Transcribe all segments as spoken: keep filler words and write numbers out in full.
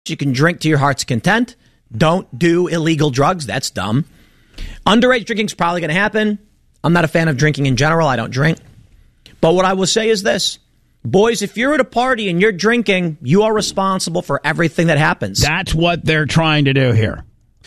You can drink to your heart's content. Don't do illegal drugs. That's dumb. Underage drinking is probably going to happen. I'm not a fan of drinking in general. I don't drink. But what I will say is this. Boys, if you're at a party and you're drinking, you are responsible for everything that happens. That's what they're trying to do here.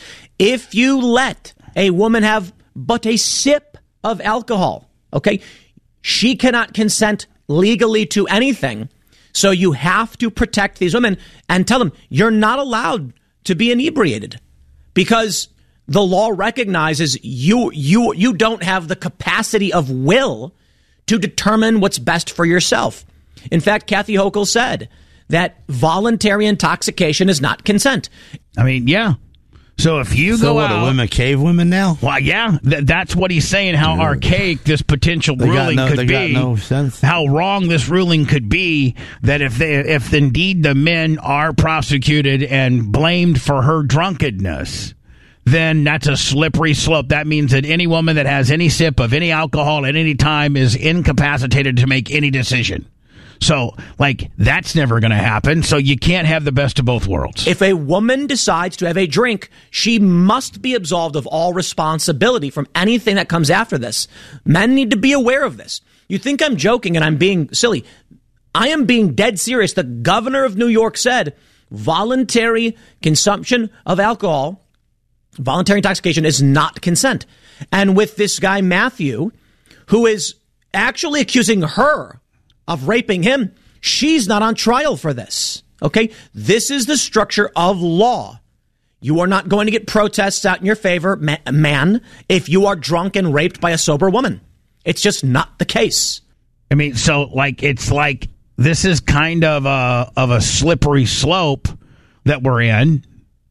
If you let a woman have but a sip of alcohol, okay, she cannot consent legally to anything. So you have to protect these women and tell them you're not allowed to be inebriated because the law recognizes you you you don't have the capacity of will to determine what's best for yourself. In fact, Kathy Hochul said that voluntary intoxication is not consent. I mean, yeah. So if you so go what, out, are women cave women now? Well, yeah, th- that's what he's saying. How Yeah. archaic this potential They got ruling no- could they be. got no sense. How wrong this ruling could be. That if they, if indeed the men are prosecuted and blamed for her drunkenness, then that's a slippery slope. That means that any woman that has any sip of any alcohol at any time is incapacitated to make any decision. So, like, that's never going to happen. So you can't have the best of both worlds. If a woman decides to have a drink, she must be absolved of all responsibility from anything that comes after this. Men need to be aware of this. You think I'm joking and I'm being silly. I am being dead serious. The governor of New York said voluntary consumption of alcohol, voluntary intoxication is not consent. And with this guy, Matthew, who is actually accusing her of raping him, she's not on trial for this. Okay? This is the structure of law. You are not going to get protests out in your favor, ma- man, if you are drunk and raped by a sober woman. It's just not the case. I mean, so, like, it's like this is kind of a, of a slippery slope that we're in.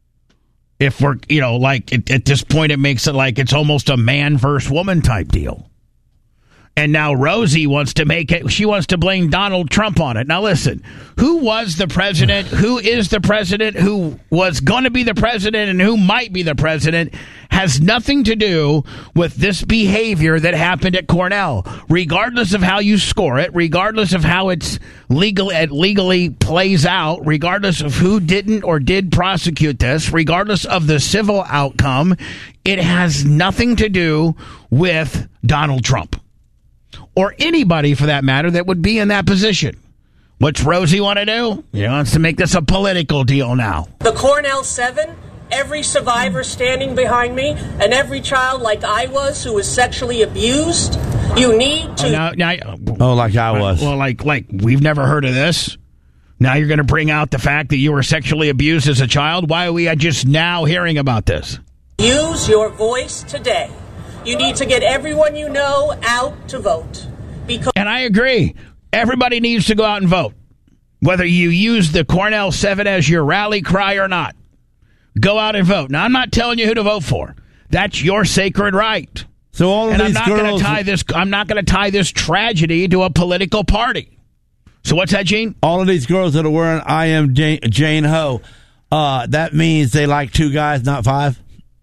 If we're, you know, like, it, at this point, it makes it like it's almost a man versus woman type deal. And now Rosie wants to make it, she wants to blame Donald Trump on it. Now, listen, who was the president? Who is the president? Who was going to be the president and who might be the president has nothing to do with this behavior that happened at Cornell. Regardless of how you score it, regardless of how it's legal, it legally plays out, regardless of who didn't or did prosecute this, regardless of the civil outcome, it has nothing to do with Donald Trump. Or anybody, for that matter, that would be in that position. What's Rosie want to do? He wants to make this a political deal now. The Cornell Seven, every survivor standing behind me, and every child like I was who was sexually abused, you need to... Oh, now, now, oh like I was. Well, like, like we've never heard of this. Now you're going to bring out the fact that you were sexually abused as a child? Why are we just now hearing about this? Use your voice today. You need to get everyone you know out to vote. Because and I agree. Everybody needs to go out and vote. Whether you use the Cornell Seven as your rally cry or not. Go out and vote. Now, I'm not telling you who to vote for. That's your sacred right. So all of and these I'm not girls... going to tie this. I'm not going to tie this tragedy to a political party. So what's that, Gene? All of these girls that are wearing I am Jane, Jane Ho, uh, that means they like two guys, not five?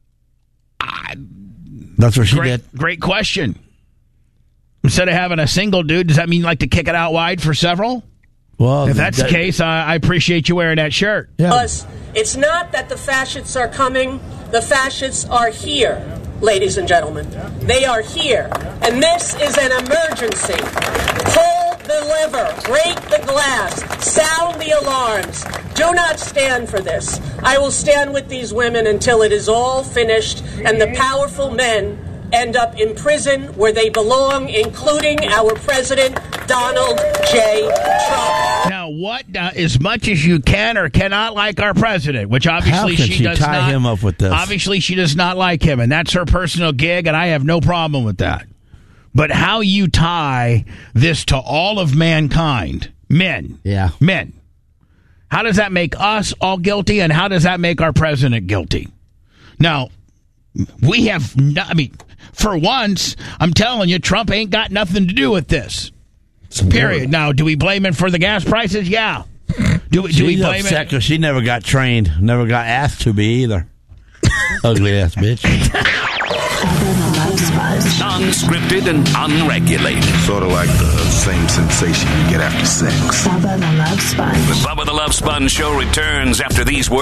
I, That's what she great, did. Great question. Instead of having a single dude, does that mean like to kick it out wide for several? Well, if that's that, the case, I, I appreciate you wearing that shirt. Yeah. Because it's not that the fascists are coming. The fascists are here, ladies and gentlemen. They are here. And this is an emergency. Pull the lever. Break the glass. Sound the alarms. Do not stand for this. I will stand with these women until it is all finished and the powerful men end up in prison where they belong, including our president, Donald J. Trump. Now, what, uh, as much as you can or cannot like our president, which obviously How can she, she does tie not, him up with this? Obviously, she does not like him, and that's her personal gig, and I have no problem with that. But how you tie this to all of mankind, men, yeah, men, how does that make us all guilty, and how does that make our president guilty? Now, we have, no, I mean, for once, I'm telling you, Trump ain't got nothing to do with this. Period. Now, do we blame him for the gas prices? Yeah. Do we, do we blame him? Because she never got trained, never got asked to be either. Ugly ass bitch. Buzz. Unscripted and unregulated. Sort of like the same sensation you get after sex. Bubba the Love Sponge. The Bubba the Love Sponge Show returns after these words.